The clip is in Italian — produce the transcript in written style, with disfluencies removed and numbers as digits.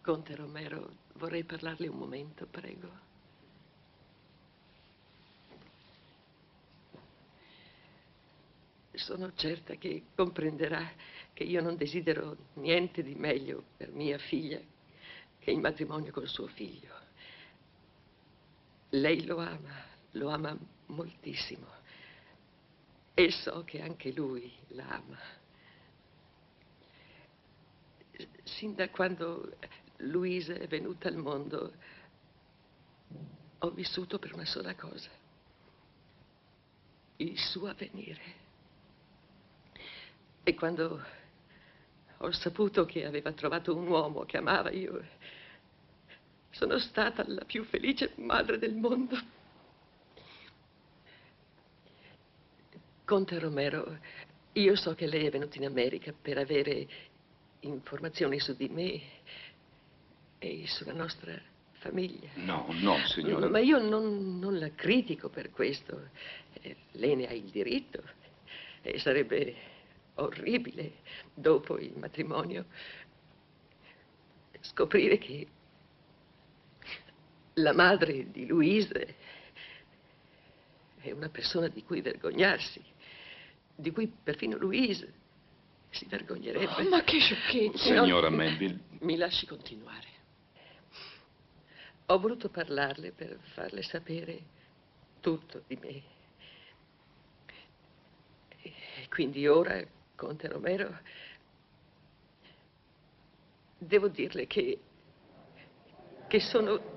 Conte Romero, vorrei parlarle un momento, prego. Sono certa che comprenderà che io non desidero niente di meglio per mia figlia che il matrimonio col suo figlio. Lei lo ama moltissimo e so che anche lui la ama. Sin da quando Louise è venuta al mondo, ho vissuto per una sola cosa: il suo avvenire. E quando ho saputo che aveva trovato un uomo che amava, io sono stata la più felice madre del mondo. Conte Romero, io so che lei è venuto in America per avere informazioni su di me e sulla nostra famiglia. No, no, signora. Ma io non la critico per questo. Lei ne ha il diritto. E sarebbe orribile, dopo il matrimonio, scoprire che la madre di Louise è una persona di cui vergognarsi, di cui perfino Louise si vergognerebbe. Oh, ma che sciocchezza! Signora Melville. Mi lasci continuare. Ho voluto parlarle per farle sapere tutto di me. E quindi ora, Conte Romero, devo dirle che sono